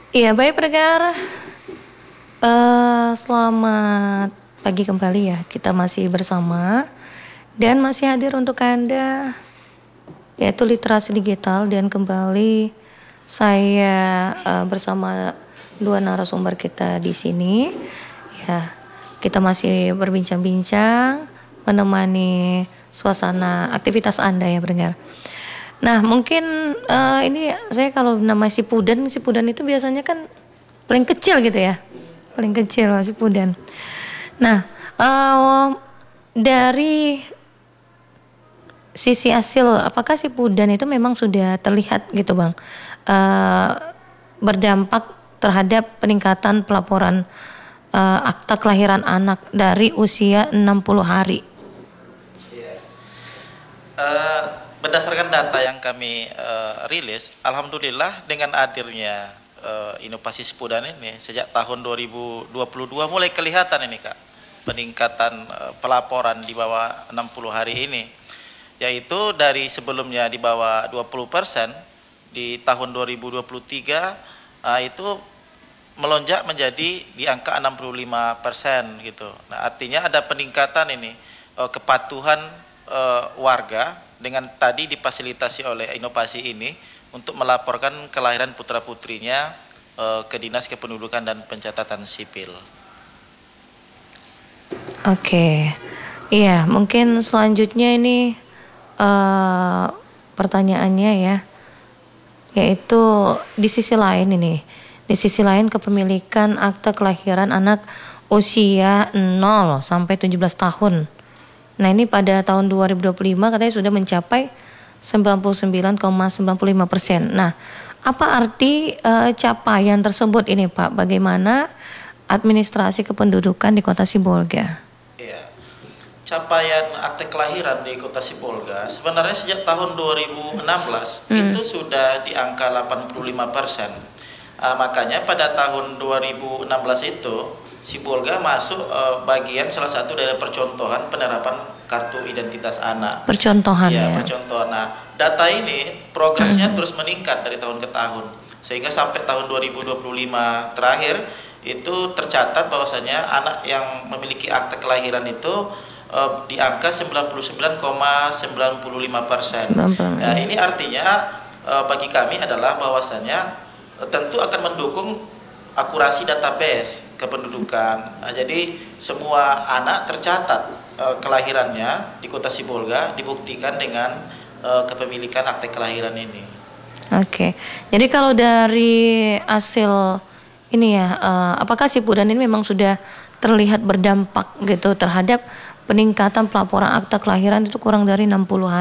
Iya, baik pendengar. Selamat pagi kembali ya. Kita masih bersama dan masih hadir untuk Anda, yaitu literasi digital. Dan kembali saya bersama dua narasumber kita di sini. Ya, kita masih berbincang-bincang, menemani suasana aktivitas Anda ya pendengar. Nah mungkin ini saya kalau nama si Pudan itu biasanya kan paling kecil gitu ya, paling kecil si Pudan. Nah dari sisi hasil, apakah si Pudan itu memang sudah terlihat gitu bang, eh, berdampak terhadap peningkatan pelaporan akta kelahiran anak dari usia 60 hari? Berdasarkan data yang kami rilis, alhamdulillah dengan hadirnya inovasi Sepudan ini sejak tahun 2022 mulai kelihatan ini Kak, peningkatan pelaporan di bawah 60 hari ini, yaitu dari sebelumnya di bawah 20%, di tahun 2023 itu melonjak menjadi di angka 65% gitu. Nah, artinya ada peningkatan ini kepatuhan warga dengan tadi difasilitasi oleh inovasi ini untuk melaporkan kelahiran putra-putrinya ke Dinas Kependudukan dan Pencatatan Sipil. Oke, iya mungkin selanjutnya ini pertanyaannya ya, yaitu di sisi lain ini, di sisi lain kepemilikan akta kelahiran anak usia 0 sampai 17 tahun. Nah ini pada tahun 2025 katanya sudah mencapai 99,95%. Nah apa arti capaian tersebut ini Pak? Bagaimana administrasi kependudukan di Kota Sibolga? Ya, capaian akte kelahiran di Kota Sibolga sebenarnya sejak tahun 2016 itu sudah di angka 85%. Makanya pada tahun 2016 itu Sibolga masuk bagian salah satu dari percontohan penerapan kartu identitas anak. Percontohan ya. Percontohan. Nah, data ini progresnya terus meningkat dari tahun ke tahun. Sehingga sampai tahun 2025 terakhir itu tercatat bahwasanya anak yang memiliki akte kelahiran itu di angka 99,95%. Nah, ini artinya bagi kami adalah bahwasanya tentu akan mendukung akurasi database kependudukan. Nah, jadi semua anak tercatat kelahirannya di Kota Sibolga dibuktikan dengan kepemilikan akte kelahiran ini. Oke, jadi kalau dari hasil ini ya, apakah si Pudan ini memang sudah terlihat berdampak gitu terhadap peningkatan pelaporan akta kelahiran itu kurang dari 60 hari?